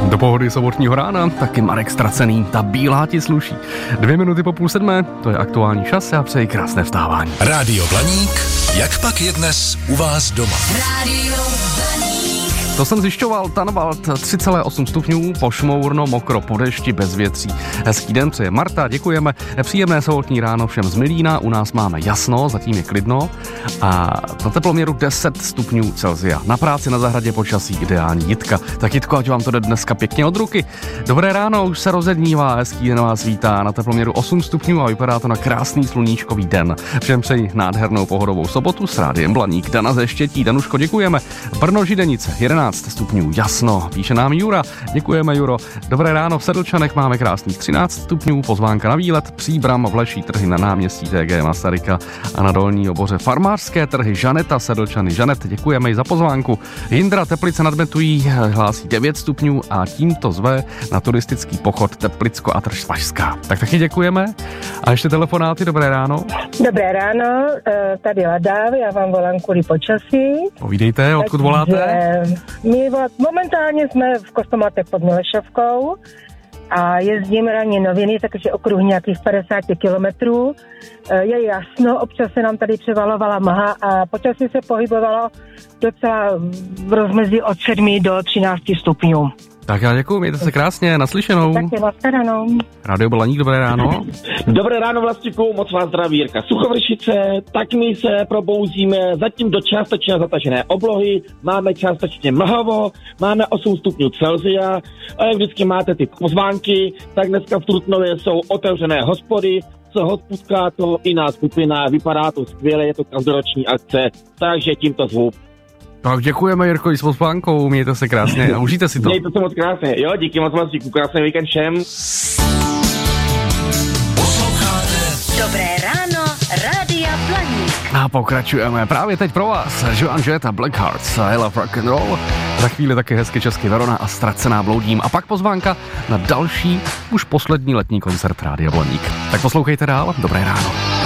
Do pohody sobotního rána taky Marek Stracený, ta bílá ti sluší. 2 minuty po 6:30, to je aktuální čas, já přeji krásné vstávání. Rádio Blaník, jak pak je dnes u vás doma? Rádio Blaník. To jsem zjišťoval, Tanvald 3,8 stupňů, pošmourno, mokro, po dešti, bez větří. Hezký den přeje Marta, děkujeme. Příjemné sobotní ráno všem z Milína, u nás máme jasno, zatím je klidno a na teploměru 10 stupňů Celsia. Na práci na zahradě počasí ideální. Jitka. Tak Jitko, ať vám to jde dneska pěkně od ruky. Dobré ráno, už se rozednívá, hezký den vás vítá. Na teploměru 8 stupňů a vypadá to na krásný sluníčkový den. Všem přeji nádhernou pohodovou sobotu s Rádiem Blaník. Dana ze Štětí, Danuško, děkujeme. Brno Židenice, 11 stupňů, jasno, píše nám Jura, děkujeme Juro. Dobré ráno, v Sedlčanech máme krásných 13 stupňů, pozvánka na výlet, Příbram, v Leší trhy na náměstí TG Masaryka a na Dolní Oboře farmářské trhy, Žaneta Sedlčany. Žanet, děkujeme i za pozvánku. Jindra, Teplice nad Metují, hlásí 9 stupňů a tímto zve na turistický pochod Teplicko a Tržspašská. Tak taky děkujeme. A ještě telefonáty, dobré ráno. Dobré ráno, tady Ladáv, já vám volám kvůli počasí. Povídejte, odkud voláte? My momentálně jsme v Kostomatech pod Milešovkou a jezdíme ranní noviny, takže okruh nějakých 50 kilometrů. Je jasno, občas se nám tady převalovala mlha a počasí se pohybovalo docela v rozmezí od 7 do 13 stupňů. Tak já děkuju, mějte se krásně, naslyšenou. Tak nashledanou. Rádio Blaník, dobré ráno. Dobré ráno, Vlastíku, moc vás zdraví Jirka Suchovršice, tak my se probouzíme zatím do částečně zatažené oblohy, máme částečně mlhavo, máme 8 stupňů Celsia a jak vždycky máte ty pozvánky, tak dneska v Trutnově jsou otevřené hospody, co hospodská to jiná skupina, vypadá to skvěle, je to každoroční akce, takže tímto zvu. Tak děkujeme Jirko i s pozvánkou, mějte se krásně a užijte si to. Mějte se moc krásně, jo, díky moc Vlastíku, krásný víkend všem. Dobré ráno, Rádia Blaník. A pokračujeme právě teď pro vás. Joan Jett a Black Hearts, I Love Rock and Roll. Za chvíli taky hezky česky Verona a Ztracená bloudím. A pak pozvánka na další, už poslední letní koncert Rádia Blaník. Tak poslouchejte dál, dobré ráno.